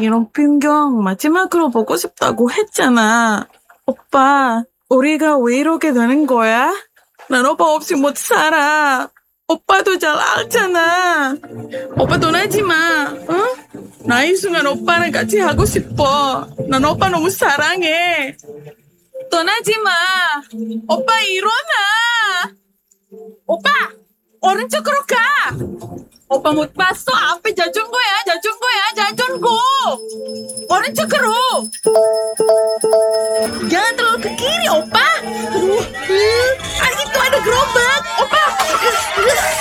이런 풍경 마지막으로 보고 싶다고 했잖아. 오빠, 우리가 왜 이러게 되는 거야? 난 오빠 없이 못 살아. 오빠도 잘 알잖아. 오빠 떠나지 마, 응? 나 이 순간 오빠랑 같이 하고 싶어. 난 오빠 너무 사랑해. 떠나지 마. 오빠 일어나. 오빠, 오른쪽으로 가. 오빠 못 봤어? 앞에 자전거야, 자전거야, 자전거. 오른쪽으로.